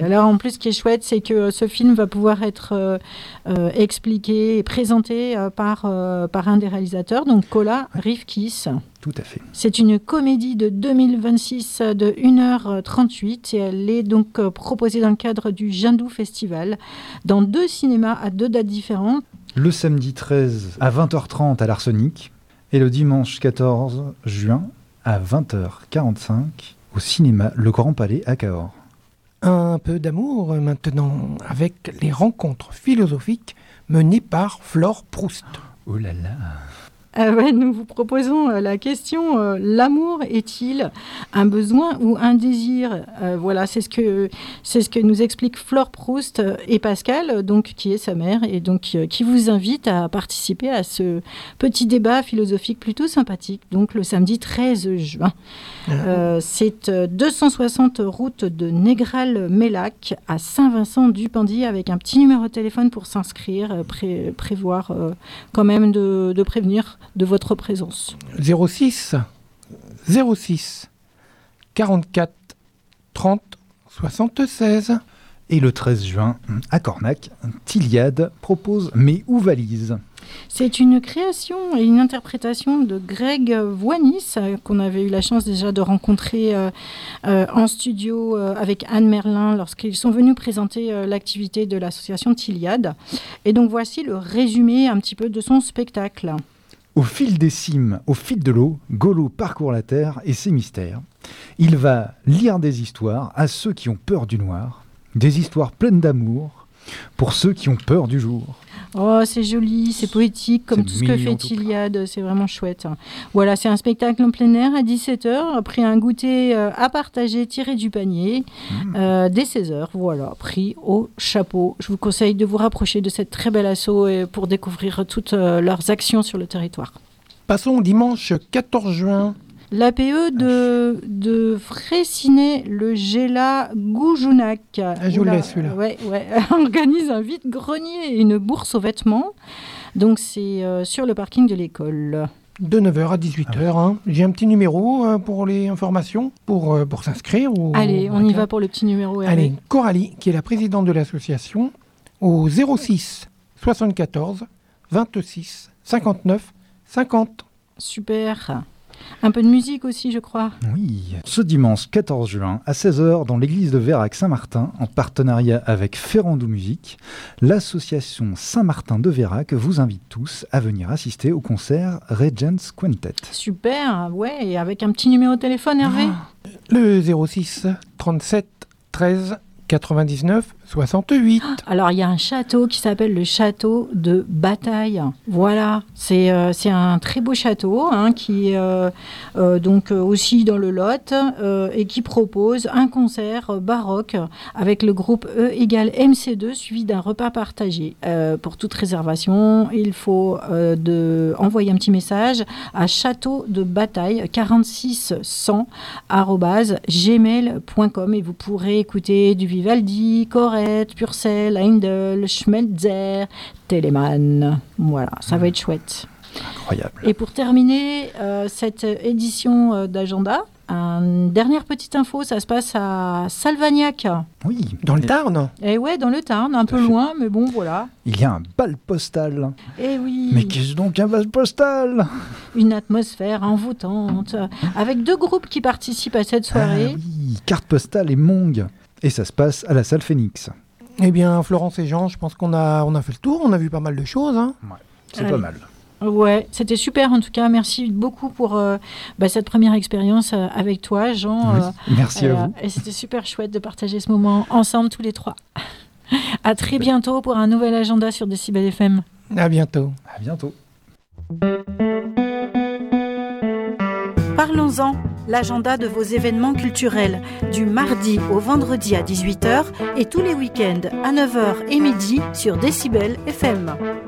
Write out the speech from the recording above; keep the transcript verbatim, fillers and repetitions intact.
Alors en plus, ce qui est chouette, c'est que ce film va pouvoir être euh, euh, expliqué et présenté euh, par, euh, par un des réalisateurs, donc Kola Rifkis. Tout à fait. C'est une comédie de deux mille vingt-six de une heure trente-huit et elle est donc euh, proposée dans le cadre du Jindou Festival dans deux cinémas à deux dates différentes. Le samedi treize à vingt heures trente à l'Arsenic et le dimanche quatorze juin à vingt heures quarante-cinq au cinéma Le Grand Palais à Cahors. Un peu d'amour maintenant avec les rencontres philosophiques menées par Flore Proust. Oh là là. Euh, ouais, nous vous proposons euh, la question euh, l'amour est-il un besoin ou un désir euh, Voilà, c'est ce que c'est ce que nous expliquent Flore Proust et Pascal, donc qui est sa mère, et donc euh, qui vous invite à participer à ce petit débat philosophique plutôt sympathique. Donc le samedi treize juin, euh, c'est euh, deux cent soixante route de Négrel-Mélac à Saint-Vincent-du-Pendy avec un petit numéro de téléphone pour s'inscrire, euh, pré- prévoir euh, quand même de, de prévenir de votre présence. zéro six zéro six quarante-quatre trente soixante-seize. Et le treize juin, à Cornac, Tiliade propose Mais où valise ? C'est une création et une interprétation de Greg Voinis, euh, qu'on avait eu la chance déjà de rencontrer euh, euh, en studio euh, avec Anne Merlin lorsqu'ils sont venus présenter euh, l'activité de l'association Tiliade. Et donc voici le résumé un petit peu de son spectacle. Au fil des cimes, au fil de l'eau, Golo parcourt la terre et ses mystères. Il va lire des histoires à ceux qui ont peur du noir, des histoires pleines d'amour pour ceux qui ont peur du jour. Oh, c'est joli, c'est poétique, comme C'est tout ce que mignon, fait tout Tiliade, c'est vraiment chouette. Voilà, c'est un spectacle en plein air à dix-sept heures, après un goûter euh, à partager tiré du panier, mmh. euh, dès seize heures, voilà, prix au chapeau. Je vous conseille de vous rapprocher de cette très belle asso et pour découvrir toutes euh, leurs actions sur le territoire. Passons au dimanche quatorze juin. L'A P E de, de Fraissinet-le-Géla Goujounac ah, je vous laisse celui-là. Ouais, ouais, organise un vide-grenier et une bourse aux vêtements. Donc c'est euh, sur le parking de l'école. De neuf heures à dix-huit heures. Hein. J'ai un petit numéro euh, pour les informations, pour, euh, pour s'inscrire. Ou, Allez, on y va pour le petit numéro. Hervé. Allez, Coralie, qui est la présidente de l'association, au zéro six soixante-quatorze vingt-six cinquante-neuf cinquante. Super. Un peu de musique aussi, je crois. Oui. Ce dimanche quatorze juin, à seize heures, dans l'église de Vérac-Saint-Martin, en partenariat avec Ferrandou Musique, l'association Saint-Martin de Vérac vous invite tous à venir assister au concert Regents Quintet. Super, ouais, et avec un petit numéro de téléphone, Hervé. Le zéro six trente-sept treize quatre-vingt-dix-neuf soixante-huit. Alors, il y a un château qui s'appelle le château de Bataille. Voilà, c'est, euh, c'est un très beau château hein, qui est euh, euh, donc, euh, aussi dans le Lot euh, et qui propose un concert baroque avec le groupe E égale M C deux suivi d'un repas partagé. Euh, pour toute réservation, il faut euh, de, envoyer un petit message à château de bataille quarante-six cent arobase gmail point com et vous pourrez écouter du Vivaldi, Corrette, Purcell, Heindel, Schmelzer, Telemann. Voilà, ça va être chouette. Incroyable. Et pour terminer euh, cette édition euh, d'agenda, une dernière petite info, ça se passe à Salvagnac. Oui. Dans le Tarn. Et ouais, dans le Tarn, un peu loin, mais bon, voilà. Il y a un bal postal. Eh oui. Mais qu'est-ce donc un bal postal ? Une atmosphère envoûtante, avec deux groupes qui participent à cette soirée. Ah oui, carte postale et Mong. Et ça se passe à la salle Phoenix. Eh bien, Florence et Jean, je pense qu'on a, on a fait le tour, on a vu pas mal de choses. Hein. Ouais, c'est Allez. pas mal. Ouais, c'était super en tout cas. Merci beaucoup pour euh, bah, cette première expérience euh, avec toi, Jean. Oui, euh, merci euh, à vous. Et c'était super chouette de partager ce moment ensemble tous les trois. À très bientôt pour un nouvel agenda sur Décibel F M. À bientôt. À bientôt. Parlons-en, l'agenda de vos événements culturels, du mardi au vendredi à dix-huit heures et tous les week-ends à neuf heures et midi sur Décibel F M.